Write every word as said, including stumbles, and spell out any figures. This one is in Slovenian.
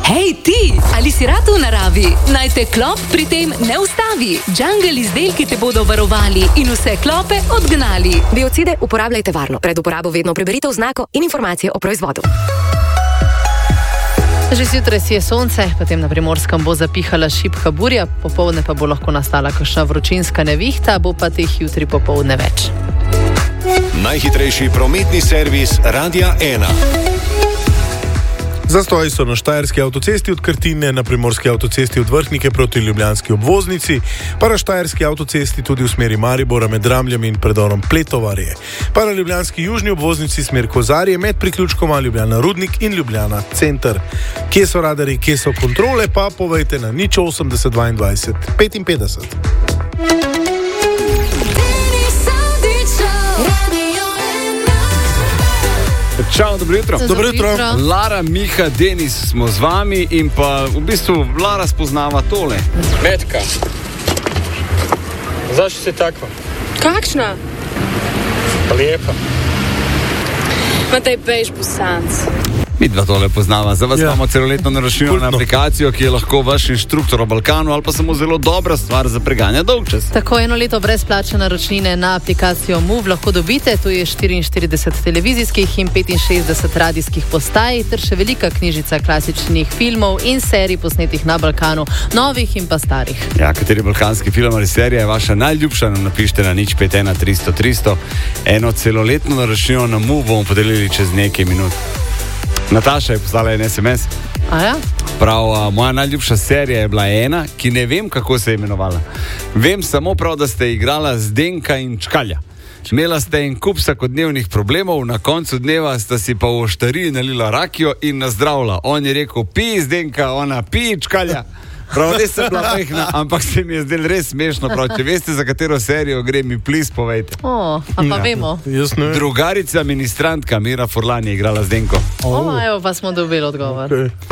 Hej ti, ali si rad v naravi? Naj te klop pri tem ne ustavi. Jungle izdelki te bodo varovali in vse klope odgnali. Biocide uporabljajte varno. Pred uporabo vedno preberite oznako in informacije o proizvodu. Že zjutraj si je sonce, potem na Primorskem bo zapihala šibka burja, popoldne pa bo lahko nastala kakšna vročinska nevihta, bo pa teh jutri popoldne več. Najhitrejši prometni servis Radia ena. Zastoji so na Štajerski avtocesti od Krtine, na Primorski avtocesti od Vrhnike proti ljubljanski obvoznici, pa na Štajerski avtocesti tudi v smeri Maribora med Ramljami in predorom Pletovarje. Pa na ljubljanski južni obvoznici smer Kozarje med priključkoma Ljubljana Rudnik in Ljubljana Center. Kje so radarji, kje so kontrole, pa povejte na nič osemdeset dvaindvajset petinpetdeset. Čau, dobro jutro. Dobro jutro. Lara, Miha, Denis smo z vami in pa v bistvu Lara spoznava tole. Metka. Zašto si takva? Kakšna? Lijepa. Ma taj bejž bosanc. Mi dva tole poznava. Za vas ja. Imamo celoletno naročnino aplikacijo, ki je lahko vaš inštruktor o Balkanu ali pa samo zelo dobra stvar za preganja dolgčas. Tako eno leto brezplačne naročnine na aplikacijo Move lahko dobite. Tu je štiriinštirideset televizijskih in petinšestdeset radijskih postaj ter še velika knjižica klasičnih filmov in serij posnetih na Balkanu, novih in pa starih. Ja, kateri balkanski film ali serija je vaša najljubša, nam napište na nič pet ena tristo tristo. Eno celoletno naročnino na Move bomo podelili čez nekaj minut. Nataša je poslala en es em es. A ja? Prav, a, moja najljubša serija je bila ena, ki ne vem, kako se je imenovala. Vem samo prav, da ste igrala Zdenka in Čkalja. Imela ste en kup vsakodnevnih problemov, na koncu dneva sta si pa v oštariji nalila rakijo in nazdravila. On je rekel, pi Zdenka, ona pi Čkalja. Prav, res sem bila pehna, ampak se mi je zdel res smešno. Prav, če veste, za katero serijo gre, mi plis povejte. O, a pa ja. Vemo. Drugarica ministrantka Mira Furlan je igrala Zdenko. O, evo pa smo dobili odgovor. Okay.